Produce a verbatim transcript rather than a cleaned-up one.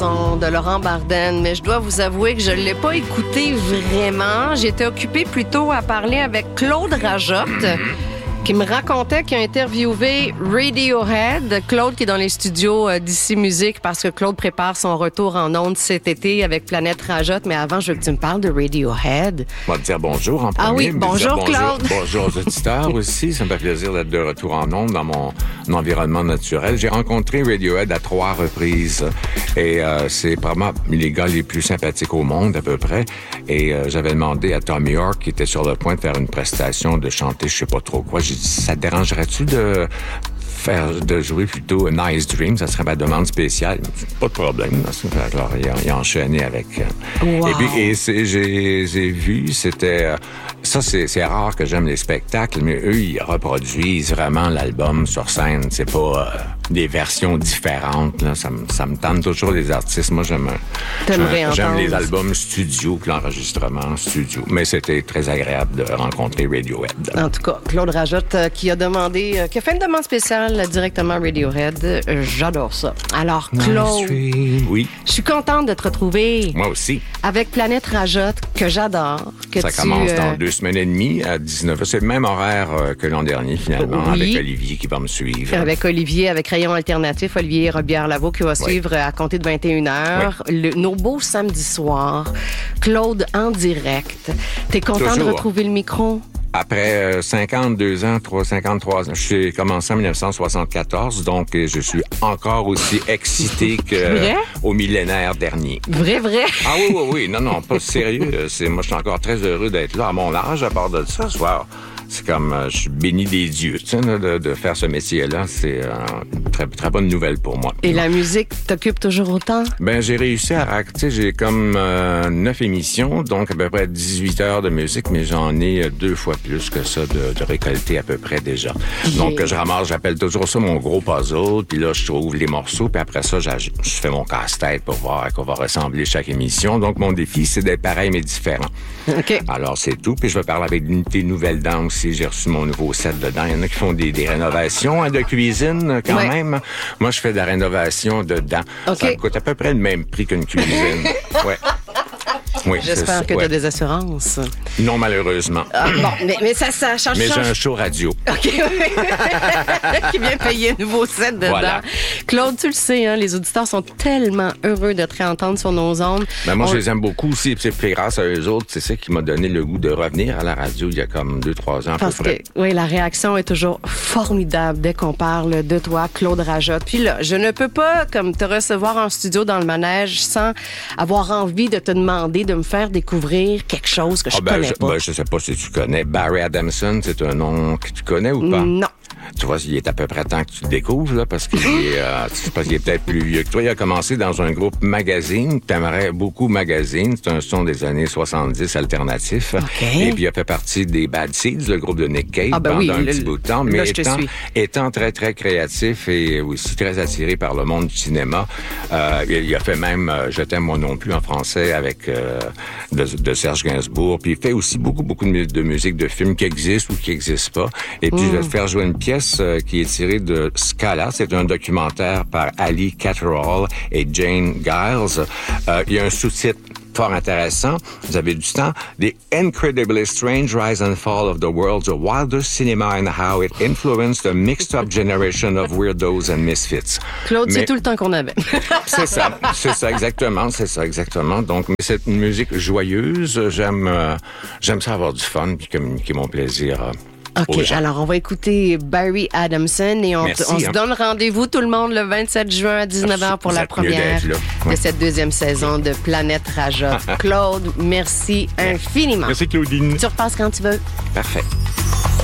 de Laurent Barden, mais je dois vous avouer que je ne l'ai pas écouté vraiment. J'étais occupée plutôt à parler avec Claude Rajotte, qui me racontait qu'il a interviewé Radiohead. Claude qui est dans les studios euh, d'Ici Musique parce que Claude prépare son retour en ondes cet été avec Planète Rajotte. Mais avant, je veux que tu me parles de Radiohead. On va te dire bonjour en premier. Ah oui, bonjour, bonjour Claude. Bonjour aux auditeurs aussi. Ça me fait plaisir d'être de retour en ondes dans mon, mon environnement naturel. J'ai rencontré Radiohead à trois reprises et euh, c'est vraiment les gars les plus sympathiques au monde à peu près. Et euh, j'avais demandé à Tom York, qui était sur le point de faire une prestation, de chanter je sais pas trop quoi. J'ai dit, ça te dérangerait-tu de faire, de jouer plutôt A Nice Dream? Ça serait ma demande spéciale. Pas de problème. Alors, il a, il a enchaîné avec... Wow. Et puis, et c'est, j'ai, j'ai vu, c'était... Ça, c'est, c'est rare que j'aime les spectacles, mais eux, ils reproduisent vraiment l'album sur scène. C'est pas euh, des versions différentes. Là. Ça, me, ça me tente toujours les artistes. Moi, j'aime, j'aime, j'aime les albums studio que l'enregistrement studio. Mais c'était très agréable de rencontrer Radiohead. En tout cas, Claude Rajotte euh, qui a demandé, euh, qui a fait une demande spéciale directement à Radiohead. Euh, j'adore ça. Alors, Claude, nice. Oui. Je suis contente de te retrouver. Moi aussi. Avec Planète Rajotte, que j'adore. Que ça tu, commence euh... dans deux semaines et demie à dix-neuf heures. C'est le même horaire euh, que l'an dernier, finalement, oui. avec Olivier qui va me suivre. Avec Olivier, avec Rayon Alternatif, Olivier Robillard-Lavaux qui va suivre oui. à compter de vingt et une heures. Oui. Le, nos beaux samedis soirs. Claude en direct. T'es content Toujours. de retrouver le micro? Après euh, cinquante-deux ans, cinquante-trois ans, j'ai commencé en dix-neuf cent soixante-quatorze, donc je suis encore aussi excité qu'au millénaire dernier. Vrai, vrai? Ah oui, oui, oui. Non, non, pas sérieux. C'est, moi, je suis encore très heureux d'être là à mon âge, à part de ça, ce soir. C'est comme, euh, je suis béni des dieux, tu sais, de, de faire ce métier-là. C'est euh, une très, très bonne nouvelle pour moi. Et la musique t'occupe toujours autant? Ben, j'ai réussi à, tu sais, j'ai comme euh, neuf émissions, donc à peu près dix-huit heures de musique, mais j'en ai deux fois plus que ça de, de récolter à peu près déjà. Yeah. Donc, je ramasse, j'appelle toujours ça mon gros puzzle, puis là, je trouve les morceaux, puis après ça, je fais mon casse-tête pour voir à quoi va ressembler chaque émission. Donc, mon défi, c'est d'être pareil, mais différent. OK. Alors, c'est tout, puis je vais parler avec des nouvelles dames aussi. J'ai reçu mon nouveau set dedans. Il y en a qui font des, des rénovations hein, de cuisine quand ouais. même. Moi, je fais de la rénovation dedans. Okay. Ça me coûte à peu près le même prix qu'une cuisine. ouais. Oui, j'espère que ouais. tu as des assurances. Non, malheureusement. Ah, bon, mais, mais ça, ça change. Mais change. j'ai un show radio. OK. Qui vient payer un nouveau set dedans. Voilà. Claude, tu le sais, hein, les auditeurs sont tellement heureux de te réentendre sur nos ondes. Ben moi, On... je les aime beaucoup aussi. C'est grâce à eux autres, c'est ça qui m'a donné le goût de revenir à la radio il y a comme deux, trois ans à Parce peu près. Que, oui, la réaction est toujours formidable dès qu'on parle de toi, Claude Rajotte. Puis là, je ne peux pas comme te recevoir en studio dans le manège sans avoir envie de te demander de me faire découvrir quelque chose que je ah ben, connais je, pas. Ben, je sais pas si tu connais. Barry Adamson, c'est un nom que tu connais ou pas? Non. Tu vois, il est à peu près temps que tu le découvres, là, parce qu'il est, euh, parce qu'il est peut-être plus vieux que toi. Il a commencé dans un groupe Magazine. T'aimerais beaucoup Magazine. C'est un son des années soixante-dix alternatif. Okay. Et puis, il a fait partie des Bad Seeds, le groupe de Nick Cave, ah ben pendant oui, un le, petit bout de temps. Mais là, étant, étant très, très créatif et aussi très attiré par le monde du cinéma, euh, il a fait même euh, Je t'aime moi non plus en français avec euh, de, de Serge Gainsbourg. Puis, il fait aussi beaucoup, beaucoup de, de musique de films qui existent ou qui n'existent pas. Et puis, mm. je vais te faire jouer une pièce qui est tiré de Scala. C'est un documentaire par Ali Catterall et Jane Giles. Euh, il y a un sous-titre fort intéressant. Vous avez du temps. The incredibly strange rise and fall of the world's wildest cinema and how it influenced a mixed-up generation of weirdos and misfits. Claude, mais c'est tout le temps qu'on avait. c'est ça. C'est ça, exactement. C'est ça, exactement. Donc, mais c'est une musique joyeuse. J'aime, euh, j'aime ça avoir du fun puis communiquer mon plaisir. Euh, OK, alors on va écouter Barry Adamson et on, Merci, on hein. se donne rendez-vous tout le monde le vingt-sept juin à dix-neuf heures pour Vous la première ouais. de cette deuxième saison de Planète Rajotte. Claude, merci infiniment. Merci Claudine. Tu repasses quand tu veux. Parfait.